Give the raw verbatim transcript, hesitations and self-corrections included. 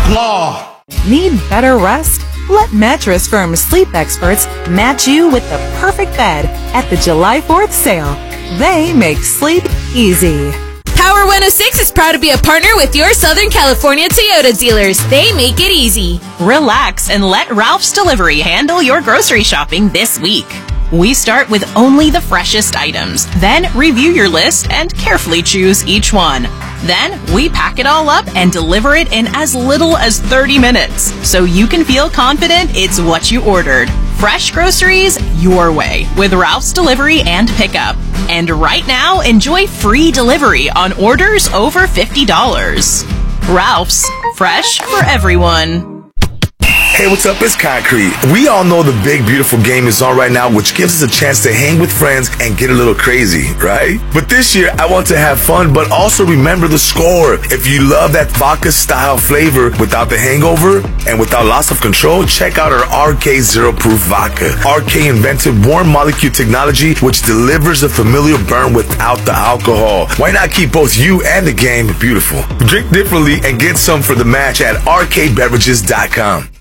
Claw. Need better rest? Let Mattress Firm's sleep experts match you with the perfect bed at the July fourth sale. They make sleep easy. Power one oh six is proud to be a partner with your Southern California Toyota dealers. They make it easy. Relax and let Ralph's Delivery handle your grocery shopping this week. We start with only the freshest items, then review your list and carefully choose each one. Then we pack it all up and deliver it in as little as thirty minutes, so you can feel confident it's what you ordered. Fresh groceries your way with Ralph's Delivery and Pickup. And right now, enjoy free delivery on orders over fifty dollars. Ralph's, fresh for everyone. Hey, what's up? It's Concrete. We all know the big, beautiful game is on right now, which gives us a chance to hang with friends and get a little crazy, right? But this year, I want to have fun, but also remember the score. If you love that vodka-style flavor without the hangover and without loss of control, check out our R K Zero Proof Vodka. R K invented warm molecule technology, which delivers a familiar burn without the alcohol. Why not keep both you and the game beautiful? Drink differently and get some for the match at R K beverages dot com.